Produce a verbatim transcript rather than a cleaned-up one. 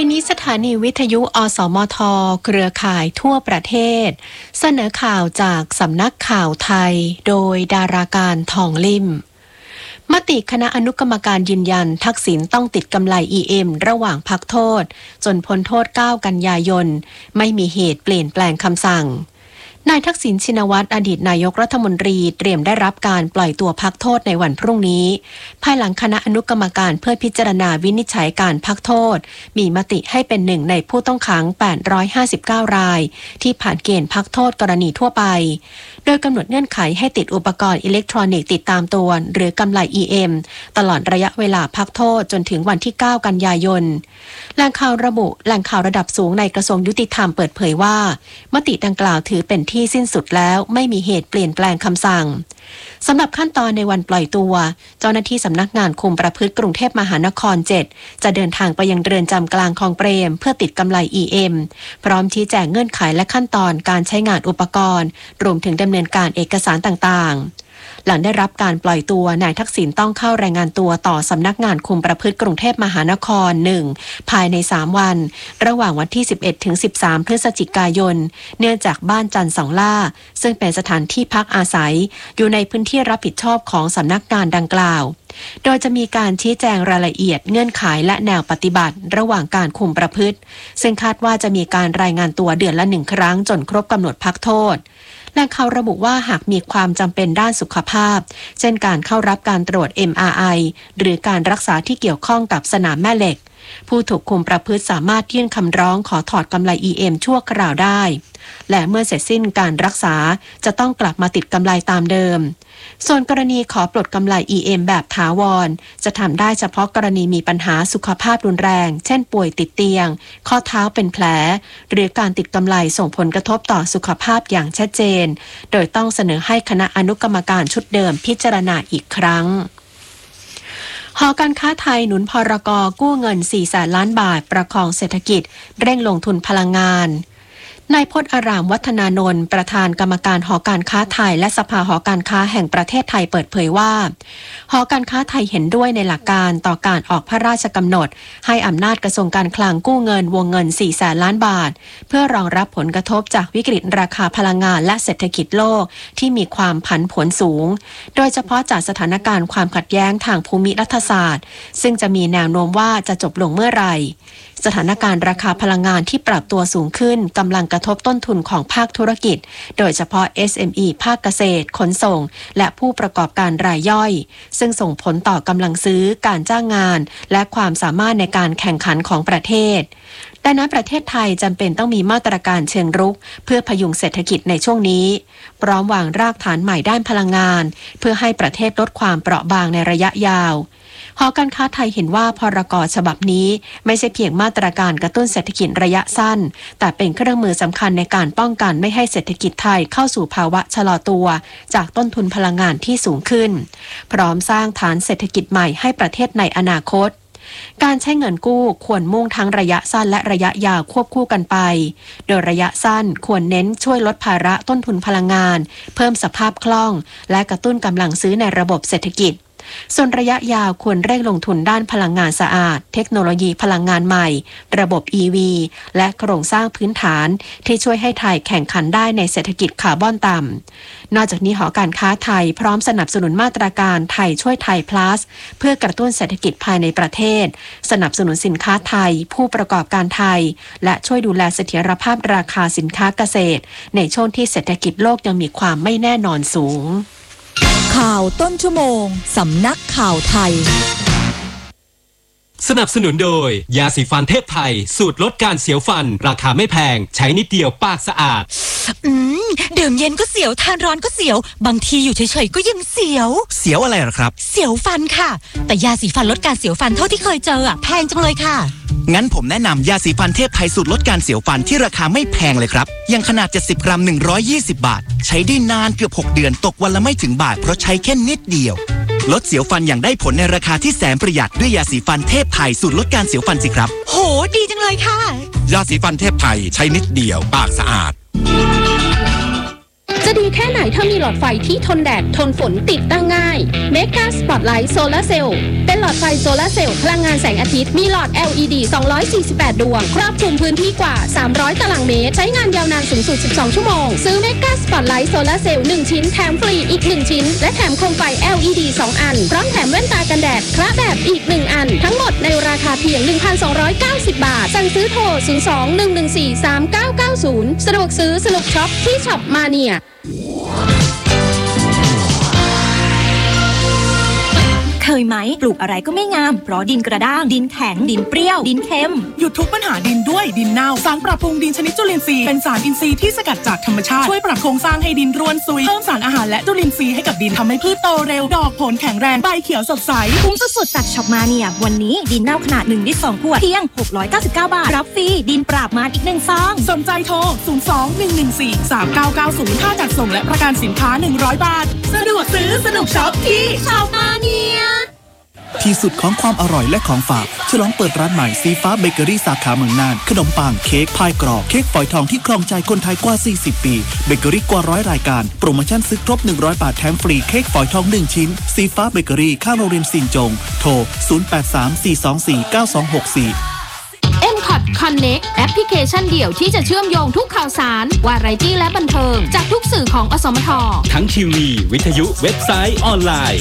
นี้สถานีวิทยุอสมทเครือข่ายทั่วประเทศเสนอข่าวจากสำนักข่าวไทยโดยดาราการทองลิ่มมติคณะอนุกรรมการยืนยันทักษิณต้องติดกำไร อี เอ็ม ระหว่างพักโทษจนพ้นโทษเก้ากันยายนไม่มีเหตุเปลี่ยนแปลงคำสั่งนายทักษิณชินวัตรอดีตนายกรัฐมนตรีเตรียมได้รับการปล่อยตัวพักโทษในวันพรุ่งนี้ภายหลังคณะอนุกรรมการเพื่อพิจารณาวินิจฉัยการพักโทษมีมติให้เป็นหนึ่งในผู้ต้องขังแปดร้อยห้าสิบเก้ารายที่ผ่านเกณฑ์พักโทษกรณีทั่วไปโดยกำหนดเงื่อนไขให้ติดอุปกรณ์อิเล็กทรอนิกส์ติดตามตัวหรือกำไร อี เอ็ม ตลอดระยะเวลาพักโทษจนถึงวันที่เก้ากันยายนแหล่งข่าวระบุแหล่งข่าวระดับสูงในกระทรวงยุติธรรมเปิดเผยว่ามติดังกล่าวถือเป็นที่สิ้นสุดแล้วไม่มีเหตุเปลี่ยนแปลงคำสั่งสำหรับขั้นตอนในวันปล่อยตัวเจ้าหน้าที่สำนักงานคุมประพฤติกรุงเทพมหานครเจ็ดจะเดินทางไปยังเรือนจำกลางคลองเปรมเพื่อติดกำไร อี เอ็ม พร้อมชี้แจงเงื่อนไขและขั้นตอนการใช้งานอุปกรณ์รวมถึงดำเนินการเอกสารต่างๆหลังได้รับการปล่อยตัวนายทักษิณต้องเข้ารายงานตัวต่อสำนักงานคุมประพฤติกรุงเทพมหานครหนึ่งภายในสามวันระหว่างวันที่สิบเอ็ดถึงสิบสามพฤศจิกายนเนื่องจากบ้านจันทร์สองล่าซึ่งเป็นสถานที่พักอาศัยอยู่ในพื้นที่รับผิดชอบของสำนักงานดังกล่าวโดยจะมีการชี้แจงรายละเอียดเงื่อนไขและแนวปฏิบัติระหว่างการคุมประพฤติซึ่งคาดว่าจะมีการรายงานตัวเดือนละหนึ่งครั้งจนครบกำหนดพักโทษแหล่งข่าวระบุว่าหากมีความจำเป็นด้านสุขภาพเช่นการเข้ารับการตรวจ เอ็ม อาร์ ไอ หรือการรักษาที่เกี่ยวข้องกับสนามแม่เหล็กผู้ถูกคุมประพฤติสามารถยื่นคำร้องขอถอดกำไร อี เอ็ม ชั่วคราวได้และเมื่อเสร็จสิ้นการรักษาจะต้องกลับมาติดกำไรตามเดิมส่วนกรณีขอปลดกำไร อี เอ็ม แบบถาวรจะทำได้เฉพาะกรณีมีปัญหาสุขภาพรุนแรงเช่นป่วยติดเตียงข้อเท้าเป็นแผลหรือการติดกำไรส่งผลกระทบต่อสุขภาพอย่างชัดเจนโดยต้องเสนอให้คณะอนุกรรมการชุดเดิมพิจารณาอีกครั้งหอการค้าไทยหนุนพรก.กู้เงินสี่แสนล้านบาทประคองเศรษฐกิจเร่งลงทุนพลังงานนายพจน์อารามวัฒนานนท์ประธานกรรมการหอการค้าไทยและสภาหอการค้าแห่งประเทศไทยเปิดเผยว่าหอการค้าไทยเห็นด้วยในหลักการต่อการออกพระราชกำหนดให้อำนาจกระทรวงการคลังกู้เงินวงเงินสี่แสนล้านบาทเพื่อรองรับผลกระทบจากวิกฤตราคาพลังงานและเศรษฐกิจโลกที่มีความผันผวนสูงโดยเฉพาะจากสถานการณ์ความขัดแย้งทางภูมิรัฐศาสตร์ซึ่งจะมีแนวโน้มว่าจะจบลงเมื่อไหร่สถานการณ์ราคาพลังงานที่ปรับตัวสูงขึ้นกำลังกระทบต้นทุนของภาคธุรกิจโดยเฉพาะ เอส เอ็ม อี ภาคเกษตรขนส่งและผู้ประกอบการรายย่อยซึ่งส่งผลต่อกำลังซื้อการจ้างงานและความสามารถในการแข่งขันของประเทศดังนั้นประเทศไทยจำเป็นต้องมีมาตรการเชิงรุกเพื่อพยุงเศรษฐกิจในช่วงนี้พร้อมวางรากฐานใหม่ด้านพลังงานเพื่อให้ประเทศลดความเปราะบางในระยะยาวหอการค้าไทยเห็นว่าพรก.ฉบับนี้ไม่ใช่เพียงมาตรการกระตุ้นเศรษฐกิจระยะสั้นแต่เป็นเครื่องมือสำคัญในการป้องกันไม่ให้เศรษฐกิจไทยเข้าสู่ภาวะชะลอตัวจากต้นทุนพลังงานที่สูงขึ้นพร้อมสร้างฐานเศรษฐกิจใหม่ให้ประเทศในอนาคตการใช้เงินกู้ควรมุ่งทั้งระยะสั้นและระยะยาวควบคู่กันไปโดยระยะสั้นควรเน้นช่วยลดภาระต้นทุนพลังงานเพิ่มสภาพคล่องและกระตุ้นกำลังซื้อในระบบเศรษฐกิจส่วนระยะยาวควรเร่งลงทุนด้านพลังงานสะอาดเทคโนโลยีพลังงานใหม่ระบบ อี วี และโครงสร้างพื้นฐานที่ช่วยให้ไทยแข่งขันได้ในเศรษฐกิจคาร์บอนต่ำนอกจากนี้หอการค้าไทยพร้อมสนับสนุนมาตรการไทยช่วยไทย plus เพื่อกระตุ้นเศรษฐกิจภายในประเทศสนับสนุนสินค้าไทยผู้ประกอบการไทยและช่วยดูแลเสถียรภาพราคาสินค้าเกษตรในช่วงที่เศรษฐกิจโลกยังมีความไม่แน่นอนสูงข่าวต้นชั่วโมงสำนักข่าวไทยสนับสนุนโดยยาสีฟันเทพไทยสูตรลดการเสียวฟันราคาไม่แพงใช้นิดเดียวปากสะอาดอืมดื่มเย็นก็เสียวทานร้อนก็เสียวบางทีอยู่เฉยๆก็ยังเสียวเสียวอะไรหรอครับเสียวฟันค่ะแต่ยาสีฟันลดการเสียวฟันเท่าที่เคยเจออ่ะแพงจังเลยค่ะงั้นผมแนะนำยาสีฟันเทพไทยสูตรลดการเสียวฟันที่ราคาไม่แพงเลยครับยังขนาดเจ็ดสิบกรัมหนึ่งร้อยยี่สิบบาทใช้ได้นานเกือบหกเดือนตกวันละไม่ถึงบาทเพราะใช้แค่นิดเดียวลดเสียวฟันอย่างได้ผลในราคาที่แสนประหยัดด้วยยาสีฟันเทพไทยสูตรลดการเสียวฟันสิครับโหดีจังเลยค่ะยาสีฟันเทพไทยใช้นิดเดียวปากสะอาดจะดีแค่ไหนถ้ามีหลอดไฟที่ทนแดดทนฝนติดตั้งง่าย Mega Spotlight Solar Cell เป็นหลอดไฟโซลาร์เซลล์พลังงานแสงอาทิตย์มีหลอด แอล อี ดี สองร้อยสี่สิบแปด ดวงครอบคลุมพื้นที่กว่าสามร้อยตารางเมตรใช้งานยาวนานสูงสุดสิบสองชั่วโมงซื้อ Mega Spotlight Solar Cell หนึ่งชิ้นแถมฟรีอีกหนึ่งชิ้นและแถมโคมไฟ แอล อี ดี สองอันพร้อมแถมแว่นตากันแดดคละแบบอีกหนึ่งอันทั้งหมดในราคาเพียง หนึ่งพันสองร้อยเก้าสิบ บาทสั่งซื้อโทรศูนย์ สอง หนึ่ง หนึ่ง สี่ สาม เก้า เก้า ศูนย์สะดวกซื้อสนุกช็อปที่ช็อปมาเนียเคยไหมปลูกอะไรก็ไม่งามเพราะดินกระด้างดินแข็งดินเปรี้ยวดินเค็มหยุดทุกปัญหาดินด้วยดินเน่าสารปรับปรุงดินชนิดจุลินทรีย์เป็นสารอินทรีย์ที่สกัดจากธรรมชาติช่วยปรับโครงสร้างให้ดินร่วนซุยเพิ่มสารอาหารและจุลินทรีย์ให้กับดินทำให้พืชโตเร็วดอกผลแข็งแรงใบเขียวสดใสคุ้มสุดๆจากช็อปมาเนียวันนี้ดินเน่าขนาดหนึ่งลิตรสองขวดเพียงหกร้อยเก้าสิบเก้าบาทรับฟรีดินปราบมารอีกหนึ่งซองสนใจโทรศูนย์ สอง หนึ่ง หนึ่ง สี่ สาม เก้า เก้า ศูนย์ค่าจัดส่งและประกันสินค้าหนึ่งร้อยบาทสะดวกซื้อสนุกช็อปที่ช็อปมาเนียที่สุดของความอร่อยและของฝากฉลองเปิดร้านใหม่สีฟ้าเบเกอรี่สาขาเมืองน่านขนมปังเค้กพายกรอบเค้กฝอยทองที่ครองใจคนไทยกว่าสี่สิบปีเบเกอรี่กว่าร้อยรายการโปรโมชั่นซื้อครบหนึ่งร้อยบาทแถมฟรีเค้กฝอยทองหนึ่งชิ้นสีฟ้าเบเกอรี่ข้างโรงเรียนสินจงโทรศูนย์ แปด สาม สี่ สอง สี่ เก้า สอง หก สี่เอ็ม คอท Connect แอปพลิเคชันเดี่ยวที่จะเชื่อมโยงทุกข่าวสารวาไรตี้และบันเทิงจากทุกสื่อของอสมททั้งทีวีวิทยุเว็บไซต์ออนไลน์